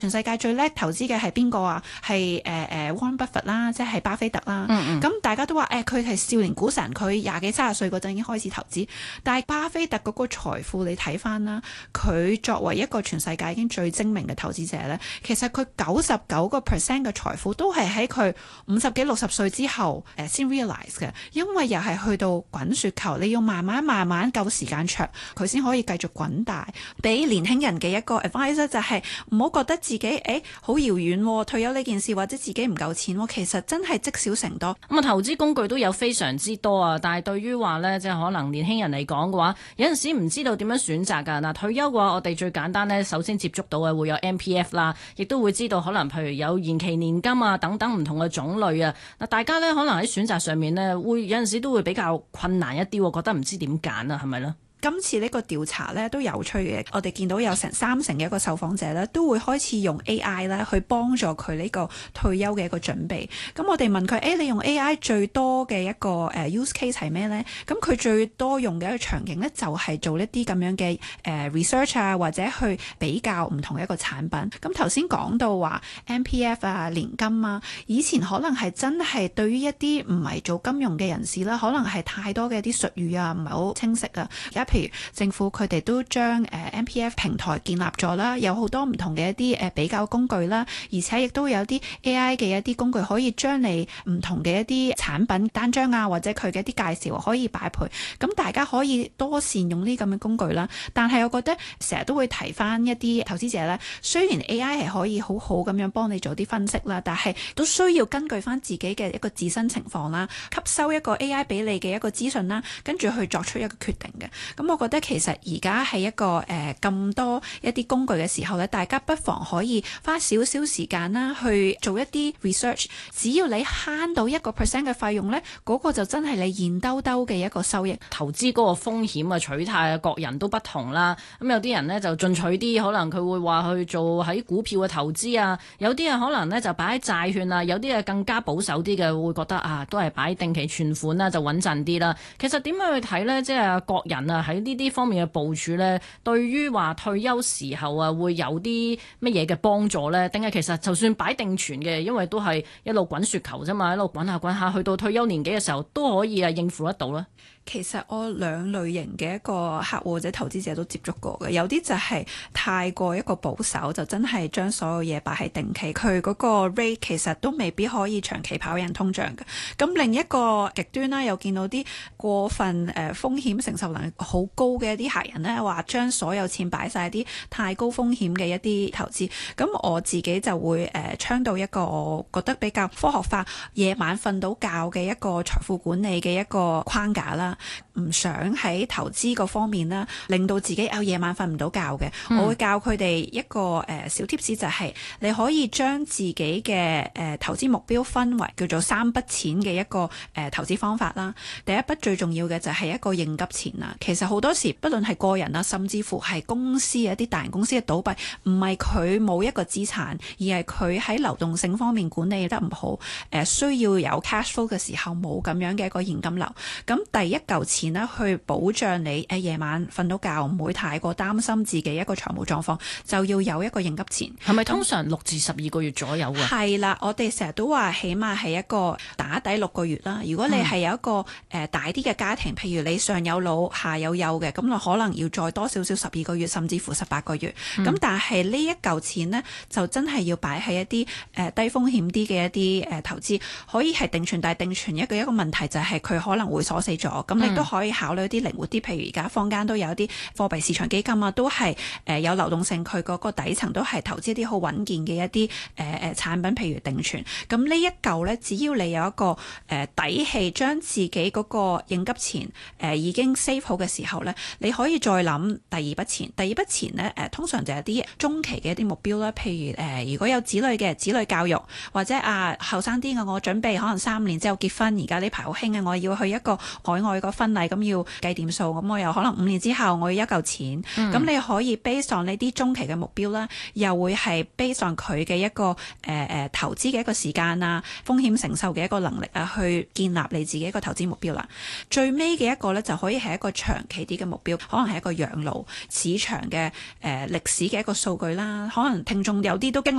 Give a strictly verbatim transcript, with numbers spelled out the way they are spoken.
全世界最叻投資嘅係邊個啊？係誒誒 Warren Buffett 啦，即係巴菲特啦。咁、 嗯嗯、 大家都話誒，佢、欸、係少年股神，佢廿幾三十歲嗰陣已經開始投資。但係巴菲特嗰個財富你睇翻啦，佢作為一個全世界已經最精明嘅投資者咧，其實佢九十九個 percent 嘅財富都係喺佢五十幾六十歲之後誒先 realize 嘅，因為又係去到滾雪球，你要慢慢慢慢夠時間長，佢先可以繼續滾大。俾年輕人嘅一個 advice 就係唔好覺得自己誒好遙遠退休呢件事，或者自己唔夠錢，其實真係積少成多。 咁啊，投資工具都有非常之多啊，但係對於話呢，即係可能年輕人嚟講嘅話，有陣時唔知道點樣選擇㗎。嗱，退休嘅話，我哋最簡單呢，首先接觸到嘅會有 M P F 啦，亦都會知道可能譬如有延期年金啊等等唔同嘅種類啊。嗱，大家呢，可能喺選擇上面呢，會有陣時都會比較困難一啲，覺得唔知點揀啊，係咪呢？ 今次呢個調查咧都有趣嘅，我哋見到有成三成嘅一個受訪者咧都會開始用 A I 咧去幫助佢呢個退休嘅一個準備。咁我哋問佢，誒、欸、你用 A I 最多嘅一個誒 use case 係咩呢？咁佢最多用嘅一個場景呢，就係做一啲咁樣嘅誒 research 啊，或者去比較唔同嘅一個產品。咁頭先講到話 M P F 啊、年金啊，以前可能係真係對於一啲唔係做金融嘅人士啦，可能係太多嘅一啲術語啊，唔係好清晰啊。而家譬如政府佢哋都將誒 M P F 平台建立咗啦，有好多唔同嘅一啲誒比較工具啦，而且亦都有啲 A I 嘅一啲工具可以將你唔同嘅一啲產品單張啊，或者佢嘅一啲介紹可以擺配，咁大家可以多善用呢咁嘅工具啦。但係我覺得成日都會提翻一啲投資者咧，雖然 A I 係可以好好咁樣幫你做啲分析啦，但係都需要根據翻自己嘅一個自身情況啦，吸收一個 A I 俾你嘅一個資訊啦，跟住去作出一個決定嘅。咁我覺得其實而家係一個誒咁、呃、多一啲工具嘅時候咧，大家不妨可以花少少時間啦，去做一啲 research。只要你慳到一個 percent 嘅費用咧，嗰、那個就真係你現兜兜嘅一個收益。 投資嗰個風險啊、取態啊，各人都不同啦。咁有啲人呢就進取啲，可能佢會話去做喺股票嘅投資啊；有啲啊可能呢就擺喺債券啊；有啲啊更加保守啲嘅會覺得啊，都係擺定期存款啦，就穩陣啲啦。其實點樣去睇呢？即係各人啊喺呢啲方面嘅部署呢，對於話退休時候啊會有啲乜嘢嘅幫助呢？定係其實就算擺定存嘅，因為都係一路滾雪球啫嘛，一路滾下滾下，去到退休年紀嘅時候都可以啊應付得到啦。 其實我兩類型嘅一個客戶或者投資者都接觸過嘅，有啲就係太過一個保守，就真係將所有嘢擺喺定期，佢嗰個 rate 其實都未必可以長期跑贏通脹嘅。咁另一個極端啦，又見到啲過分誒風險承受能力好高嘅一啲客人呢，話將所有錢擺晒啲太高風險嘅一啲投資。咁我自己就會誒倡導一個我覺得比較科學化、夜晚瞓到覺嘅一個財富管理嘅一個框架啦。唔想喺投資嗰方面啦，令到自己有夜晚瞓唔到覺嘅、嗯。我會教佢哋一個誒、呃、小 tips， 就係你可以將自己嘅誒、呃、投資目標分為叫做三筆錢嘅一個誒、呃、投資方法啦。第一筆最重要嘅就係一個應急錢啦。其實好多時不論係個人啦，甚至乎係公司一啲大型公司嘅倒閉，唔係佢冇一個資產，而係佢喺流動性方面管理得唔好，誒、呃、需要有 cash flow 嘅時候冇咁樣嘅一個現金流。咁第一嚿錢咧，去保障你誒夜晚瞓到覺，唔會太過擔心自己一個財務狀況，就要有一個應急錢。係咪通常六至十二個月左右啊？ 係啦，我哋成日都話起碼係一個打底六個月啦。如果你係有一個誒、呃、大啲嘅家庭，譬如你上有老下有幼嘅，咁就可能要再多少少十二個月，甚至乎十八個月。咁、嗯、但係呢一嚿錢呢，就真係要擺喺一啲誒、呃、低風險啲嘅一啲誒、呃、投資，可以係定存，但係定存一個一個問題就係佢可能會鎖死咗。咁你都可以考慮一啲靈活啲，譬如而家坊間都有啲貨幣市場基金啊，都係誒有流動性，佢嗰個底層都係投資一啲好穩健嘅一啲誒誒產品，譬如定存。咁呢一嚿咧，只要你有一個誒底氣，將自己嗰個應急錢誒已經 save 好嘅時候咧，你可以再諗第二筆錢。第二筆錢咧誒通常就係啲中期嘅一啲目標啦，譬如誒如果有子女嘅子女教育，或者啊後生啲嘅我準備可能三年之後結婚，而家呢排好興嘅，我要去一個海外個婚禮。 禮，咁要計點數，咁我又可能五年之後我要一嚿錢，咁、嗯、你可以 based on 呢啲中期嘅目標啦，又會係 based on 佢嘅一個誒誒、呃、投資嘅一個時間啊，風險承受嘅一個能力啊，去建立你自己一個投資目標啦。最尾嘅一個咧就可以係一個長期啲嘅目標，可能係一個養老市場嘅誒歷史嘅一個數據啦，可能聽眾有啲都經歷